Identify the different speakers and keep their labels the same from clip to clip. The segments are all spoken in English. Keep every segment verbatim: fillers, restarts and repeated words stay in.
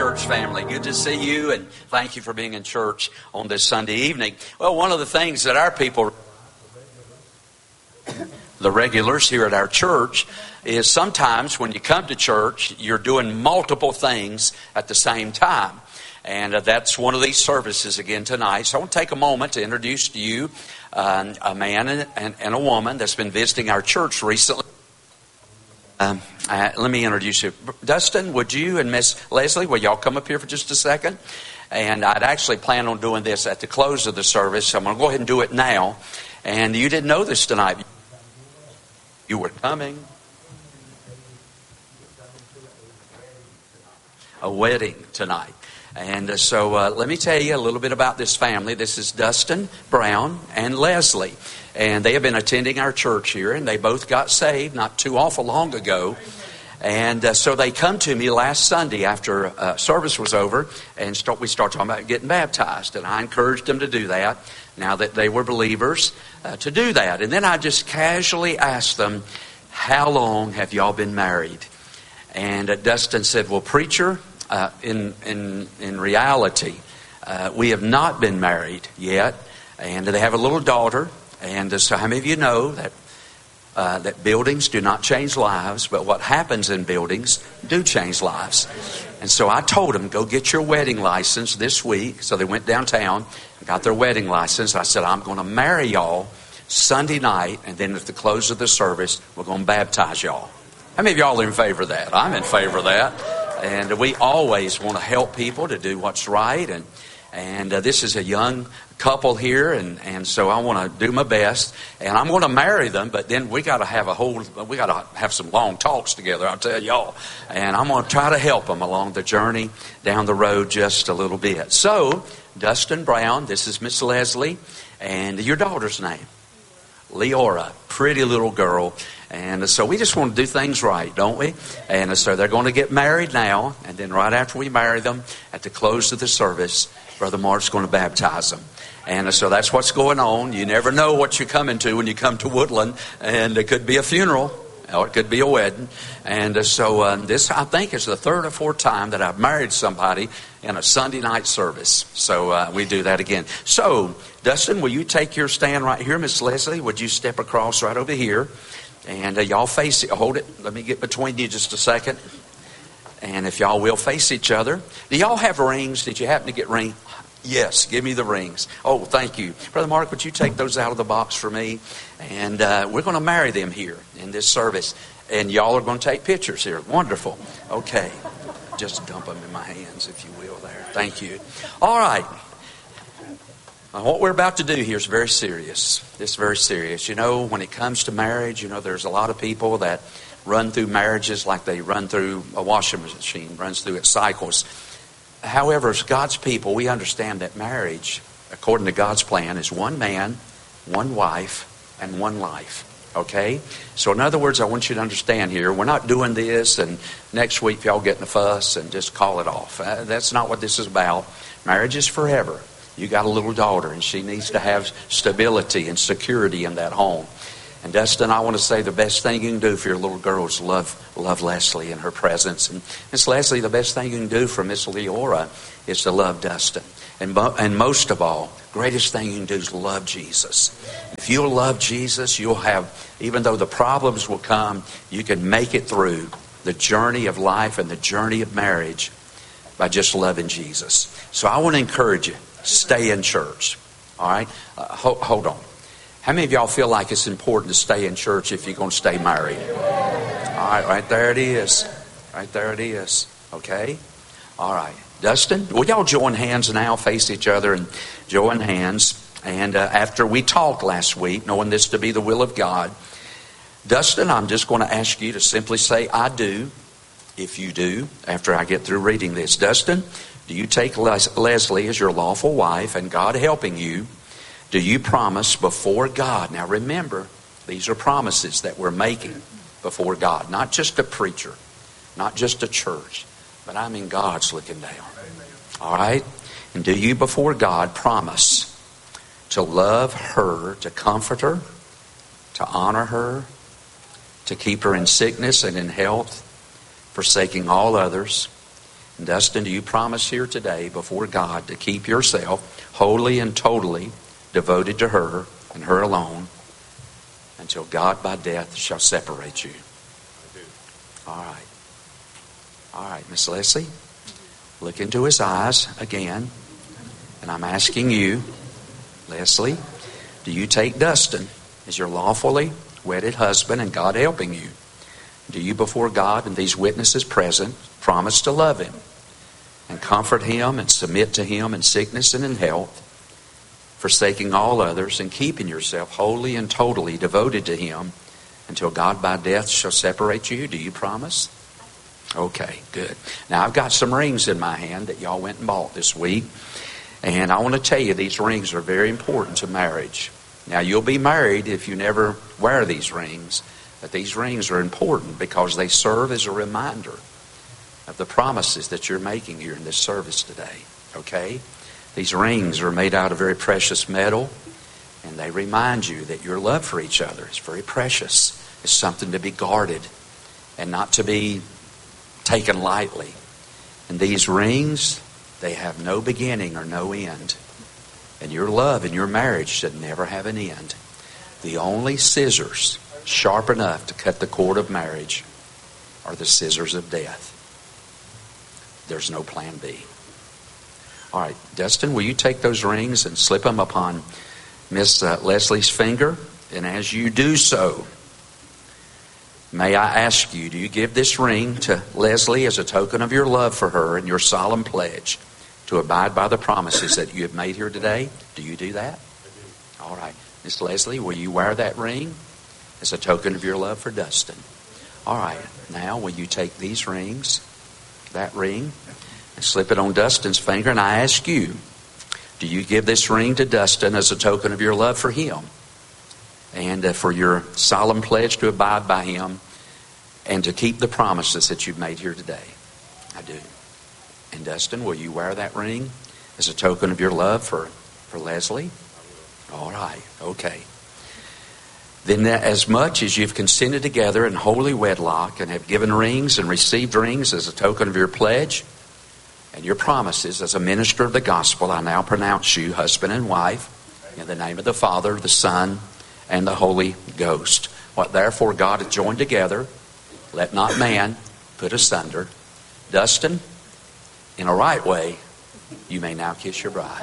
Speaker 1: church family. Good to see you, and thank you for being in church on this Sunday evening. Well, one of the things that our people, the regulars here at our church, is sometimes when you come to church, you're doing multiple things at the same time. And uh, that's one of these services again tonight. So I want to take a moment to introduce to you uh, a man and, and, and a woman that's been visiting our church recently. Um, uh, let me introduce you. Dustin, would you and Miss Leslie, will y'all come up here for just a second? And I'd actually plan on doing this at the close of the service. So I'm going to go ahead and do it now. And you didn't know this tonight. You were coming. A wedding tonight. And uh, so uh, let me tell you a little bit about this family. This is Dustin Brown and Leslie. And they have been attending our church here, and they both got saved not too awful long ago. And uh, so they come to me last Sunday after uh, service was over, and start, we start talking about getting baptized. And I encouraged them to do that, now that they were believers, uh, to do that. And then I just casually asked them, how long have y'all been married? And uh, Dustin said, well, preacher, uh, in, in, in reality, uh, we have not been married yet. And they have a little daughter. And uh, so how many of you know that uh, that buildings do not change lives, but what happens in buildings do change lives? And so I told them, go get your wedding license this week. So they went downtown and got their wedding license. I said, I'm going to marry y'all Sunday night, and then at the close of the service, we're going to baptize y'all. How many of y'all are in favor of that? I'm in favor of that. And we always want to help people to do what's right. And And uh, this is a young couple here, and, and so I want to do my best. And I'm going to marry them, but then we got to have a whole, we got to have some long talks together, I'll tell y'all. And I'm going to try to help them along the journey down the road just a little bit. So, Dustin Brown, this is Miss Leslie, and your daughter's name? Leora, pretty little girl. And so we just want to do things right, don't we? And so they're going to get married now, and then right after we marry them, at the close of the service, Brother Mark's going to baptize them. And so that's what's going on. You never know what you're coming to when you come to Woodland. And it could be a funeral, or it could be a wedding. And so uh, this, I think, is the third or fourth time that I've married somebody in a Sunday night service. So uh, we do that again. So, Dustin, will you take your stand right here? Miss Leslie, would you step across right over here? And uh, y'all face it. Hold it. Let me get between you just a second. And if y'all will face each other. Do y'all have rings? Did you happen to get rings? Yes, give me the rings. Oh, thank you. Brother Mark, would you take those out of the box for me? And uh, we're going to marry them here in this service. And y'all are going to take pictures here. Wonderful. Okay. Just dump them in my hands, if you will, there. Thank you. All right. Now, what we're about to do here is very serious. It's very serious. You know, when it comes to marriage, you know, there's a lot of people that run through marriages like they run through a washing machine, runs through its cycles. However, as God's people, we understand that marriage, according to God's plan, is one man, one wife, and one life. Okay? So in other words, I want you to understand here, we're not doing this and next week y'all get in a fuss and just call it off. Uh, that's not what this is about. Marriage is forever. You got a little daughter, and she needs to have stability and security in that home. And Dustin, I want to say the best thing you can do for your little girl is love, love Leslie in her presence. And Miss Leslie, the best thing you can do for Miss Leora is to love Dustin. And, and most of all, greatest thing you can do is love Jesus. If you'll love Jesus, you'll have, even though the problems will come, you can make it through the journey of life and the journey of marriage by just loving Jesus. So I want to encourage you, stay in church. All right? Uh, hold, hold on. How many of y'all feel like it's important to stay in church if you're going to stay married? All right, right there it is. Right there it is. Okay? All right. Dustin, will y'all join hands now, face each other and join hands. And uh, after we talked last week, knowing this to be the will of God, Dustin, I'm just going to ask you to simply say, I do, if you do, after I get through reading this. Dustin, do you take Les- Leslie as your lawful wife, and God helping you, do you promise before God? Now remember, these are promises that we're making before God. Not just a preacher, not just a church, but I mean God's looking down. All right? And do you before God promise to love her, to comfort her, to honor her, to keep her in sickness and in health, forsaking all others, Dustin, do you promise here today before God to keep yourself wholly and totally devoted to her and her alone until God by death shall separate you?
Speaker 2: I do.
Speaker 1: All right. All right, Miss Leslie, look into his eyes again. And I'm asking you, Leslie, do you take Dustin as your lawfully wedded husband and God helping you? Do you before God and these witnesses present promise to love him and comfort him and submit to him in sickness and in health, forsaking all others and keeping yourself wholly and totally devoted to him until God by death shall separate you? Do you promise? Okay, good. Now I've got some rings in my hand that y'all went and bought this week. And I want to tell you these rings are very important to marriage. Now you'll be married if you never wear these rings. But these rings are important because they serve as a reminder of the promises that you're making here in this service today. Okay? These rings are made out of very precious metal, and they remind you that your love for each other is very precious. It's something to be guarded and not to be taken lightly. And these rings, they have no beginning or no end. And your love and your marriage should never have an end. The only scissors sharp enough to cut the cord of marriage are the scissors of death. There's no plan B. All right, Dustin, will you take those rings and slip them upon Miss uh, Leslie's finger? And as you do so, may I ask you, do you give this ring to Leslie as a token of your love for her and your solemn pledge to abide by the promises that you have made here today? Do you do that?
Speaker 2: I do.
Speaker 1: All right. Miss Leslie, will you wear that ring as a token of your love for Dustin? All right. Now, will you take these rings, that ring, and slip it on Dustin's finger? And I ask you, do you give this ring to Dustin as a token of your love for him and uh, for your solemn pledge to abide by him and to keep the promises that you've made here today? I do. And Dustin, will you wear that ring as a token of your love for, for Leslie? All right. Okay. Then as much as you've consented together in holy wedlock and have given rings and received rings as a token of your pledge and your promises as a minister of the gospel, I now pronounce you husband and wife in the name of the Father, the Son, and the Holy Ghost. What therefore God hath joined together, let not man put asunder. Dustin, in a right way, you may now kiss your bride.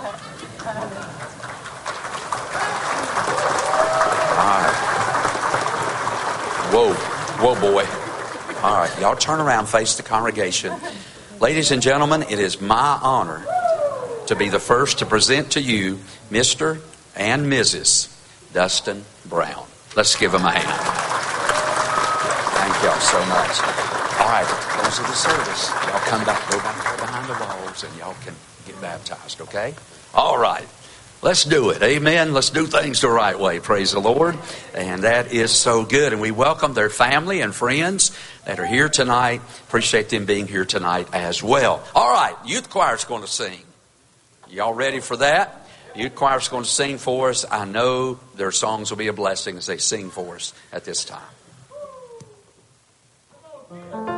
Speaker 1: All right. Whoa, whoa, boy. All right, y'all turn around, face the congregation. Ladies and gentlemen, it is my honor to be the first to present to you Mister and Missus Dustin Brown. Let's give them a hand. Thank y'all so much. All right, at the close of the service, y'all come back, go back there behind the walls, and y'all can get baptized, okay? All right. Let's do it. Amen. Let's do things the right way. Praise the Lord. And that is so good. And we welcome their family and friends that are here tonight. Appreciate them being here tonight as well. All right. Youth choir's going to sing. Y'all ready for that? Youth choir's going to sing for us. I know their songs will be a blessing as they sing for us at this time.